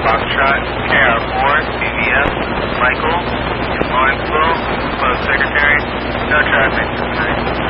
Foxtrot, KR4, CVS, Michael, in Lawrenceville, Close Secretary, no traffic tonight.